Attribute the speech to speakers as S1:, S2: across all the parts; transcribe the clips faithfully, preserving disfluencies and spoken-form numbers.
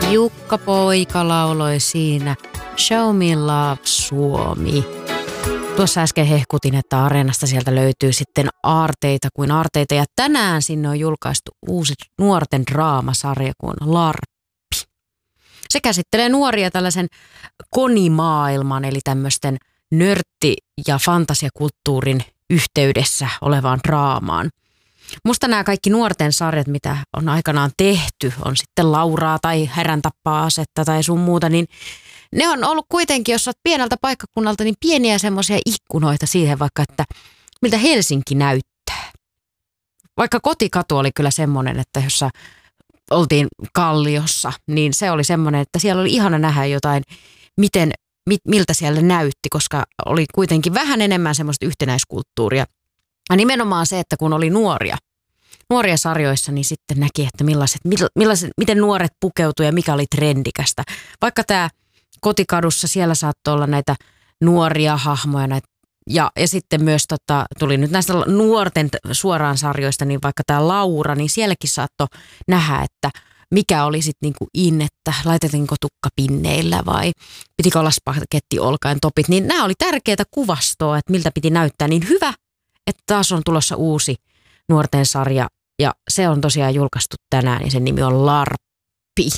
S1: Jukka Poika lauloi siinä Show Me Love Suomi. Tuossa äsken hehkutin, että Areenasta sieltä löytyy sitten aarteita kuin aarteita. Ja tänään sinne on julkaistu uusi nuorten draamasarja kuin Larppi. Se käsittelee nuoria tällaisen konimaailman, eli tämmöisten nörtti- ja fantasiakulttuurin yhteydessä olevaan draamaan. Musta nämä kaikki nuorten sarjat, mitä on aikanaan tehty, on sitten Lauraa tai Härän tappaa asetta tai sun muuta, niin ne on ollut kuitenkin, jos olet pieneltä paikkakunnalta, niin pieniä semmoisia ikkunoita siihen vaikka, että miltä Helsinki näyttää. Vaikka kotikatu oli kyllä semmoinen, että jossa oltiin Kalliossa, niin se oli semmoinen, että siellä oli ihana nähdä jotain, miten, mit, miltä siellä näytti, koska oli kuitenkin vähän enemmän semmoista yhtenäiskulttuuria. Ja nimenomaan se, että kun oli nuoria, nuoria sarjoissa, niin sitten näki, että millaiset, millaiset, miten nuoret pukeutuivat ja mikä oli trendikästä. Vaikka tämä Kotikadussa, siellä saattoi olla näitä nuoria hahmoja näitä, ja, ja sitten myös tota, tuli nyt näistä nuorten suoraan sarjoista, niin vaikka tämä Laura, niin sielläkin saattoi nähdä, että mikä oli sitten niinku in, että laitetaanko tukka pinneillä vai pitikö olla spagetti olkaen topit. Niin nämä oli tärkeää kuvastoa, että miltä piti näyttää. Niin hyvä, että taas on tulossa uusi nuorten sarja ja se on tosiaan julkaistu tänään, niin sen nimi on Larppi.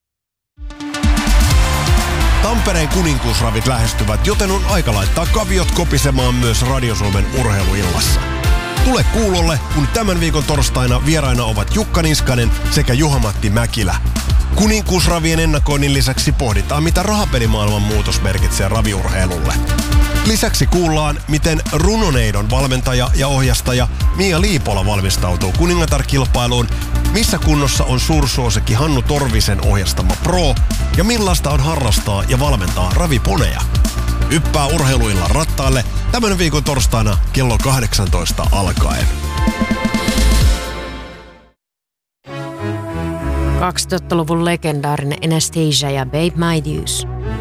S2: Tampereen kuninkuusravit lähestyvät, joten on aika laittaa kaviot kopisemaan myös Radio Suomen urheiluillassa. Tule kuulolle, kun tämän viikon torstaina vieraina ovat Jukka Niskanen sekä Juha-Matti Mäkilä. Kuninkuusravien ennakoinnin lisäksi pohditaan, mitä rahapelimaailman muutos merkitsee raviurheilulle. Lisäksi kuullaan, miten Runoneidon valmentaja ja ohjastaja Mia Liipola valmistautuu kuningatar-kilpailuun, missä kunnossa on suursuosikki Hannu Torvisen ohjastama Pro ja millaista on harrastaa ja valmentaa raviponeja. Hyppää urheiluillan rattaille tämän viikon torstaina kello kahdeksantoista alkaen.
S1: kaksituhattaluvun legendaarinen Anastasia ja Babe My Deuce.